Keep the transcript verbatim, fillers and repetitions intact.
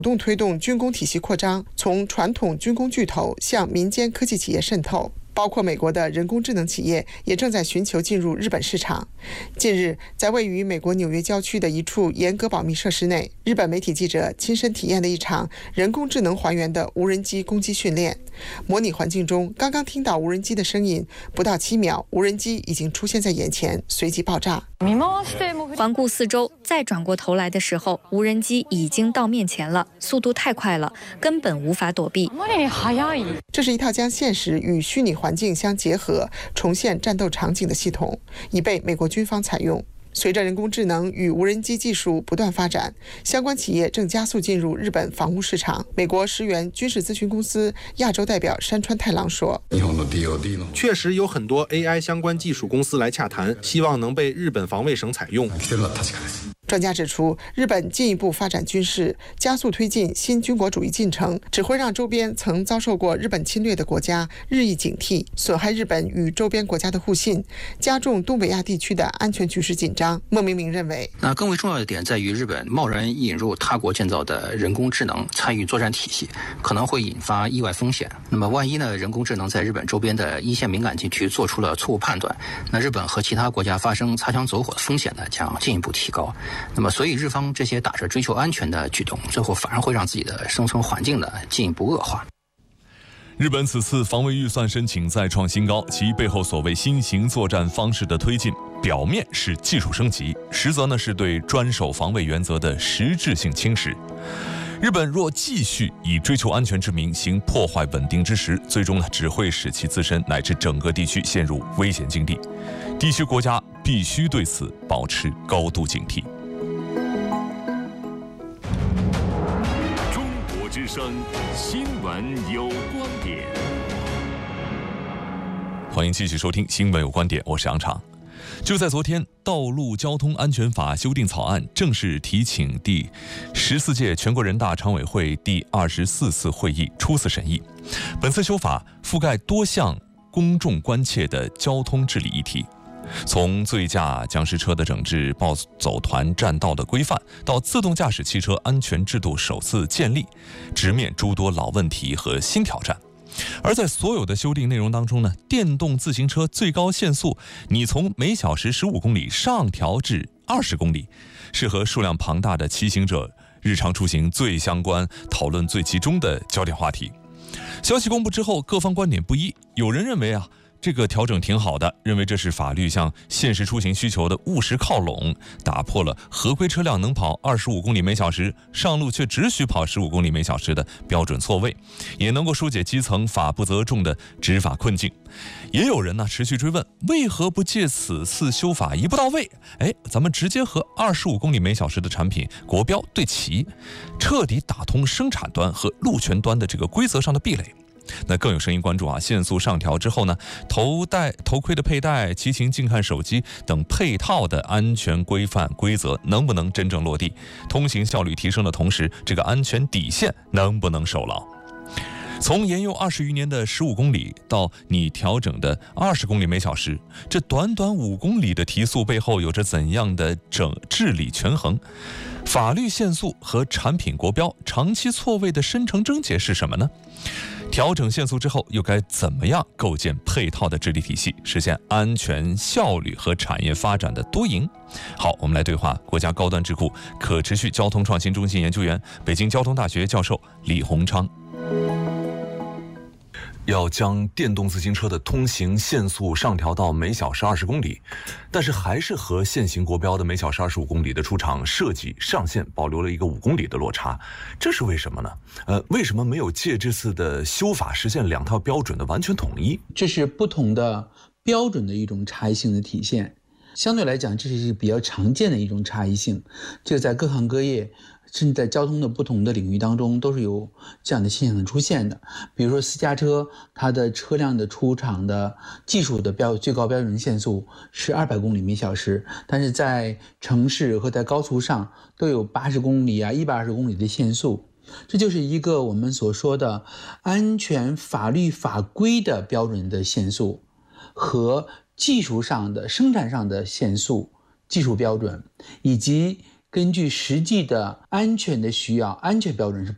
主动推动军工体系扩张，从传统军工巨头向民间科技企业渗透。包括美国的人工智能企业也正在寻求进入日本市场。近日，在位于美国纽约郊区的一处严格保密设施内，日本媒体记者亲身体验了一场人工智能还原的无人机攻击训练。模拟环境中，刚刚听到无人机的声音，不到七秒，无人机已经出现在眼前，随即爆炸。 环顾四周，再转过头来的时候，无人机已经到面前了，速度太快了，根本无法躲避。 这是一套将现实与虚拟环境相结合，重现战斗场景的系统，已被美国军方采用。随着人工智能与无人机技术不断发展，相关企业正加速进入日本防务市场。美国石原军事咨询公司亚洲代表山川太郎说：“ 确实有很多 A I 相关技术公司来洽谈，希望能被日本防卫省采用。” 专家指出，日本进一步发展军事，加速推进新军国主义进程，只会让周边曾遭受过日本侵略的国家日益警惕，损害日本与周边国家的互信，加重东北亚地区的安全局势紧张。孟明明认为， 那更为重要的点在于，日本贸然引入他国建造的人工智能参与作战体系，可能会引发意外风险。那么万一呢，人工智能在日本周边的一线敏感地区做出了错误判断，那日本和其他国家发生擦枪走火的风险呢，将进一步提高。那么，所以日方这些打着追求安全的举动，最后反而会让自己的生存环境呢进一步恶化。 日本此次防卫预算申请再创新高，其背后所谓新型作战方式的推进，表面是技术升级，实则呢是对专守防卫原则的实质性侵蚀。日本若继续以追求安全之名行破坏稳定之实，最终呢只会使其自身乃至整个地区陷入危险境地。地区国家必须对此保持高度警惕。 中国之声新闻有观点， 欢迎继续收听新闻有观点，我是杨畅。就在昨天，《道路交通安全法》修订草案正式提请第十四届全国人大常委会第二十四次会议初次审议。本次修法覆盖多项公众关切的交通治理议题，从醉驾僵尸车的整治、暴走团占道的规范，到自动驾驶汽车安全制度首次建立，直面诸多老问题和新挑战。而在所有的修订内容当中呢，电动自行车最高限速你从每小时十五公里上调至二十公里，是和数量庞大的骑行者日常出行最相关、讨论最集中的焦点话题。消息公布之后，各方观点不一，有人认为啊，这个调整挺好的，认为这是法律向现实出行需求的务实靠拢，打破了合规车辆能跑二十五公里每小时，上路却只许跑十五公里每小时的标准错位，也能够疏解基层法不责众的执法困境。也有人呢持续追问，为何不借此次修法一步到位，哎，咱们直接和二十五公里每小时的产品国标对齐，彻底打通生产端和路权端的这个规则上的壁垒。那更有声音关注啊，限速上调之后呢，头戴头盔的佩戴、骑行静看手机等配套的安全规范规则能不能真正落地？通行效率提升的同时，这个安全底线能不能守牢？从沿用二十余年的十五公里到你调整的二十公里每小时，这短短五公里的提速背后有着怎样的整治理权衡？法律限速和产品国标长期错位的深层症结是什么呢？调整限速之后，又该怎么样构建配套的治理体系，实现安全、效率和产业发展的多赢？好，我们来对话国家高端智库可持续交通创新中心研究员、北京交通大学教授李洪昌。要将电动自行车的通行限速上调到每小时二十公里，但是还是和现行国标的每小时二十五公里的出厂设计上限保留了一个五公里的落差，这是为什么呢？呃，为什么没有借这次的修法实现两套标准的完全统一？ 这是不同的标准的一种差异性的体现。相对来讲，这是比较常见的一种差异性，这个在各行各业甚至在交通的不同的领域当中都是有这样的现象出现的。比如说私家车，它的车辆的出厂的技术的标最高标准限速是二百公里每小时，但是在城市和在高速上都有八十公里啊一百二十公里的限速。这就是一个我们所说的安全法律法规的标准的限速和技术上的生产上的限速技术标准，以及根据实际的安全的需要安全标准是